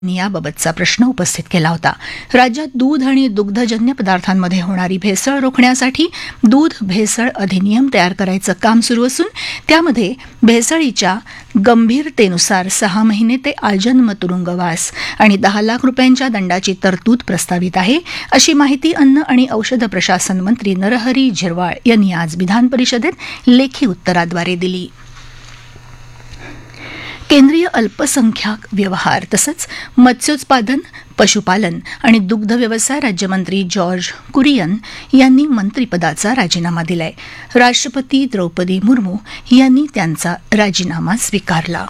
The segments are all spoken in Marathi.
याबाबतचा प्रश्न उपस्थित केला होता. राज्यात दूध आणि दुग्धजन्य पदार्थांमध्ये होणारी भेसळ रोखण्यासाठी दूध भेसळ अधिनियम तयार करायचं काम सुरू असून त्यामध्ये भेसळीच्या गंभीरतेनुसार 6 महिने ते आजन्म तुरुंगवास आणि 10 लाख रुपयांच्या दंडाची तरतूद प्रस्तावित आहे, अशी माहिती अन्न आणि औषध प्रशासन मंत्री नरहरी झिरवाळ यांनी आज विधान परिषदेत लेखी उत्तराद्वारे दिली. केंद्रीय अल्पसंख्याक व्यवहार तसंच मत्स्योत्पादन, पशुपालन आणि दुग्ध व्यवसाय राज्यमंत्री जॉर्ज कुरियन यांनी मंत्रिपदाचा राजीनामा दिलाय. राष्ट्रपती द्रौपदी मुर्मू यांनी त्यांचा राजीनामा स्वीकारला.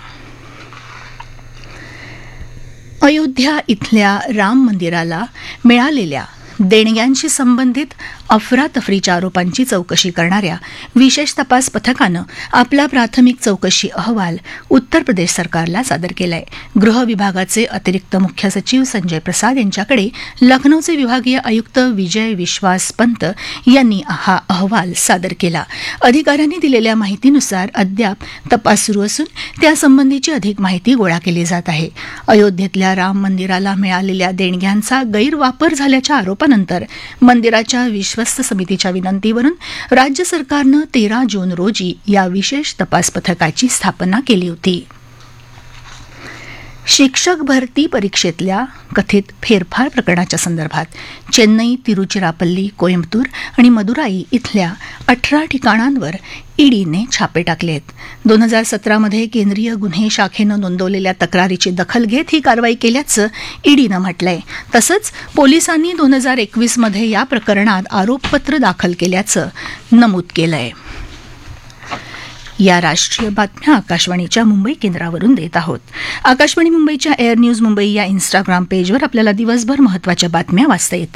अयोध्या इथल्या राम मंदिराला मिळालेल्या देणग्यांशी संबंधित अफरातफरीच्या आरोपांची चौकशी करणाऱ्या विशेष तपास पथकानं आपला प्राथमिक चौकशी अहवाल उत्तर प्रदेश सरकारला सादर केलाय. गृह विभागाचे अतिरिक्त मुख्य सचिव संजय प्रसाद यांच्याकडे लखनौचे विभागीय आयुक्त विजय विश्वास पंत यांनी हा अहवाल सादर केला. अधिकाऱ्यांनी दिलेल्या माहितीनुसार अद्याप तपास सुरू असून त्यासंबंधीची अधिक माहिती गोळा केली जात आहे. अयोध्येतल्या राम मंदिराला मिळालेल्या देणग्यांचा गैरवापर झाल्याच्या आरोपानंतर मंदिराच्या विश्वस्त समितीच्या विनंतीवरून राज्य सरकारनं 13 जून रोजी या विशेष तपास पथकाची स्थापना केली होती. शिक्षक भरती परीक्षेतल्या कथित फेरफार प्रकरणाच्या संदर्भात चेन्नई, तिरुचिरापल्ली, कोइंबतूर आणि मदुराई इथल्या 18 ठिकाणांवर ईडीने छापे टाकले आहेत. 2017मध्ये केंद्रीय गुन्हे शाखेनं नोंदवलेल्या तक्रारीची दखल घेत ही कारवाई केल्याचं ईडीनं म्हटलंय. तसंच पोलिसांनी 2021मध्ये या प्रकरणात आरोपपत्र दाखल केल्याचं नमूद केलंय. या राष्ट्रीय बातम्या आकाशवाणीच्या मुंबई केंद्रावरून देत आहोत. आकाशवाणी मुंबईच्या एअर न्यूज मुंबई या इन्स्टाग्राम पेजवर आपल्याला दिवसभर महत्त्वाच्या बातम्या वाचता येतील.